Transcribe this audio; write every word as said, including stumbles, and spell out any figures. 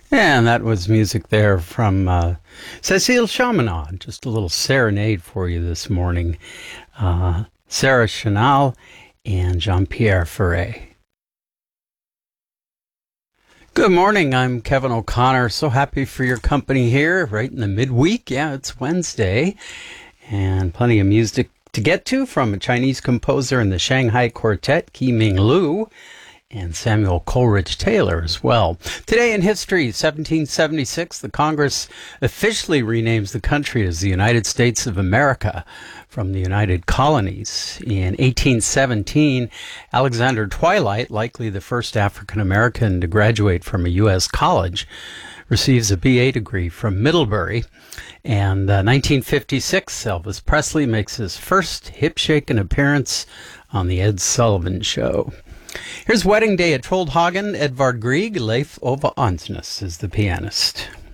And that was music there from uh, Cécile Chaminade. Just a little serenade for you this morning. Uh, Sarah Chenal and Jean-Pierre Ferret. Good morning. I'm Kevin O'Connor. So happy for your company here right in the midweek. Yeah, it's Wednesday. And plenty of music to get to from a Chinese composer in the Shanghai Quartet, Ki-Ming Liu, and Samuel Coleridge Taylor as well. Today in history, seventeen seventy-six, the Congress officially renames the country as the United States of America from the United Colonies. In eighteen seventeen, Alexander Twilight, likely the first African-American to graduate from a U S college, receives a B A degree from Middlebury. And uh, nineteen fifty-six, Elvis Presley makes his first hip-shaking appearance on the Ed Sullivan Show. Here's Wedding Day at Troldhagen. Edvard Grieg, Leif Ove Ansnes is the pianist.